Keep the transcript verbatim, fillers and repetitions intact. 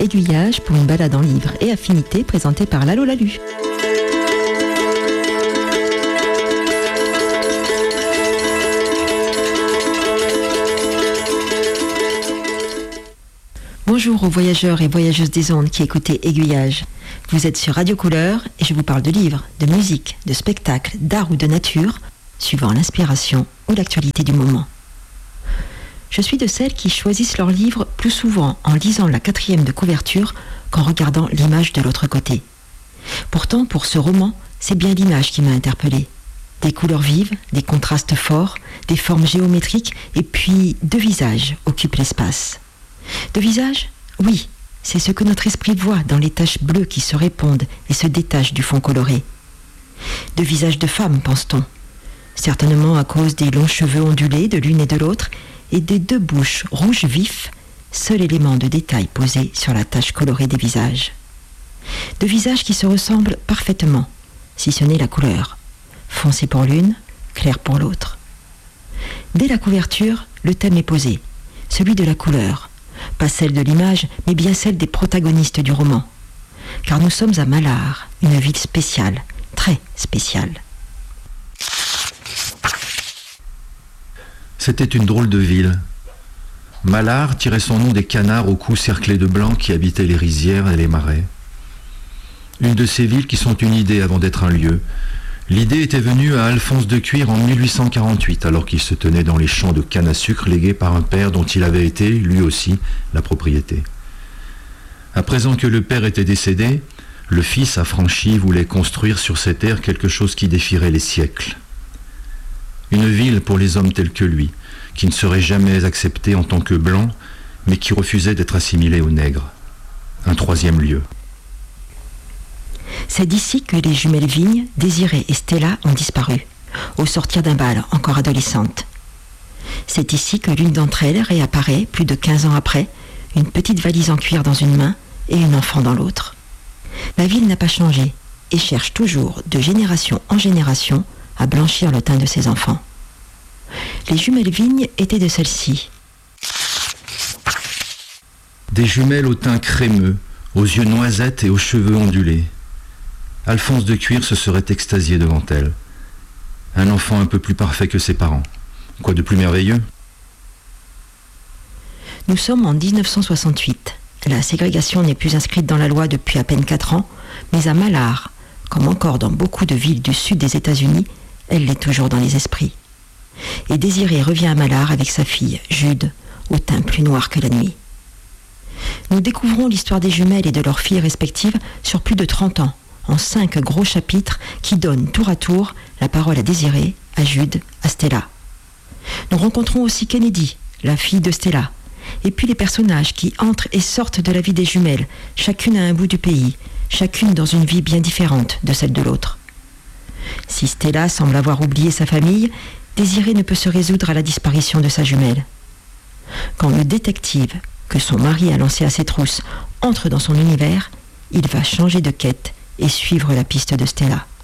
Aiguillage pour une balade en livres et affinités présentée par Lalo Lalu. Bonjour aux voyageurs et voyageuses des ondes qui écoutez Aiguillage. Vous êtes sur Radio Couleur et je vous parle de livres, de musique, de spectacles, d'art ou de nature, suivant l'inspiration ou l'actualité du moment. Je suis de celles qui choisissent leurs livres plus souvent en lisant la quatrième de couverture qu'en regardant l'image de l'autre côté. Pourtant, pour ce roman, c'est bien l'image qui m'a interpellée. Des couleurs vives, des contrastes forts, des formes géométriques et puis deux visages occupent l'espace. Deux visages ? Oui, c'est ce que notre esprit voit dans les taches bleues qui se répondent et se détachent du fond coloré. Deux visages de femmes, pense-t-on. Certainement à cause des longs cheveux ondulés de l'une et de l'autre et des deux bouches rouges vifs, seul élément de détail posé sur la tache colorée des visages. Deux visages qui se ressemblent parfaitement, si ce n'est la couleur. Foncé pour l'une, clair pour l'autre. Dès la couverture, le thème est posé, celui de la couleur. Pas celle de l'image, mais bien celle des protagonistes du roman. Car nous sommes à Malard, une ville spéciale, très spéciale. C'était une drôle de ville. Malard tirait son nom des canards au cou cerclés de blanc qui habitaient les rizières et les marais. Une de ces villes qui sont une idée avant d'être un lieu. L'idée était venue à Alphonse de Cuir en mille huit cent quarante-huit, alors qu'il se tenait dans les champs de canne à sucre légués par un père dont il avait été, lui aussi, la propriété. À présent que le père était décédé, le fils affranchi voulait construire sur ces terres quelque chose qui défierait les siècles. Une ville pour les hommes tels que lui, qui ne serait jamais accepté en tant que blanc, mais qui refusait d'être assimilé aux nègres. Un troisième lieu. C'est d'ici que les jumelles Vignes, Désirée et Stella ont disparu, au sortir d'un bal, encore adolescente. C'est ici que l'une d'entre elles réapparaît, plus de quinze ans après, une petite valise en cuir dans une main et une enfant dans l'autre. La ville n'a pas changé et cherche toujours, de génération en génération, à blanchir le teint de ses enfants. Les jumelles Vignes étaient de celles-ci. Des jumelles au teint crémeux, aux yeux noisettes et aux cheveux ondulés. Alphonse de Cuir se serait extasié devant elle. Un enfant un peu plus parfait que ses parents. Quoi de plus merveilleux ? Nous sommes en dix-neuf cent soixante-huit. La ségrégation n'est plus inscrite dans la loi depuis à peine quatre ans, mais à Malard, comme encore dans beaucoup de villes du sud des États-Unis, elle l'est toujours dans les esprits. Et Désirée revient à Malard avec sa fille, Jude, au teint plus noir que la nuit. Nous découvrons l'histoire des jumelles et de leurs filles respectives sur plus de trente ans, en cinq gros chapitres qui donnent tour à tour la parole à Désirée, à Jude, à Stella. Nous rencontrons aussi Kennedy, la fille de Stella, et puis les personnages qui entrent et sortent de la vie des jumelles, chacune à un bout du pays, chacune dans une vie bien différente de celle de l'autre. Si Stella semble avoir oublié sa famille, Désirée ne peut se résoudre à la disparition de sa jumelle. Quand le détective, que son mari a lancé à ses trousses, entre dans son univers, il va changer de quête et suivre la piste de Stella.